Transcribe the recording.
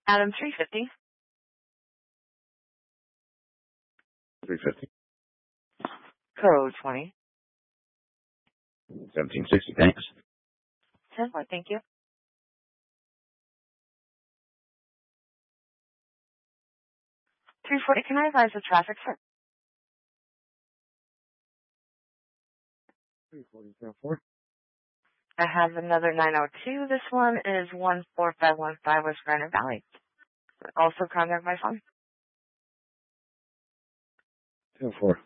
Adam 350. 350. Code 20. 1760, thanks. 10-4, thank you. 340, can I advise the traffic, sir? 340, I have another 902. This one is 14515 West Granite Valley. Also contact my phone. 10-4.